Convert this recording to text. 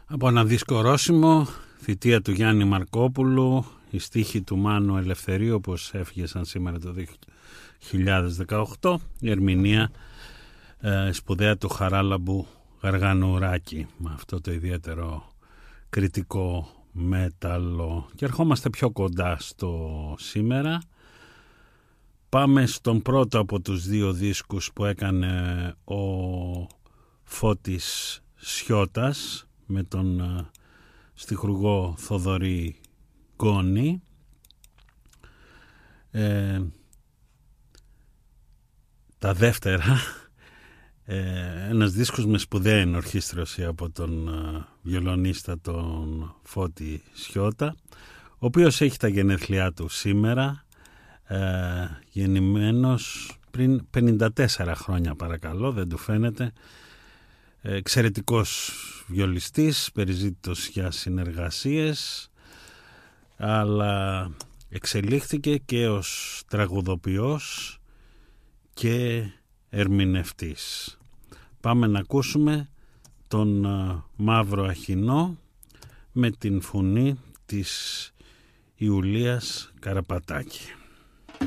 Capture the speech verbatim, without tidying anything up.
Από ένα δίσκο ορόσημο, θητεία του Γιάννη Μαρκόπουλου, η στίχη του Μάνου Ελευθερίου, όπως έφυγε σαν σήμερα το δύο χιλιάδες δεκαοκτώ, η ερμηνεία ε, σπουδαία του Χαράλαμπου Γαργανουράκη, με αυτό το ιδιαίτερο κριτικό μέταλλο. Και ερχόμαστε πιο κοντά στο σήμερα. Πάμε στον πρώτο από τους δύο δίσκους που έκανε ο Φώτης Σιώτας με τον στιχουργό Θοδωρή Γκόνη. Ε, τα δεύτερα, ε, ένας δίσκος με σπουδαία ενορχήστρωση από τον ε, βιολονίστα τον Φώτη Σιώτα, ο οποίος έχει τα γενέθλιά του σήμερα, ε, γεννημένος πριν πενήντα τέσσερα χρόνια, παρακαλώ, δεν του φαίνεται. Εξαιρετικός βιολιστής, περιζήτητος για συνεργασίες, αλλά εξελίχθηκε και ως τραγουδοποιός και ερμηνευτής. Πάμε να ακούσουμε τον Μαύρο Αχινό με την φωνή της Ιουλίας Καραπατάκη.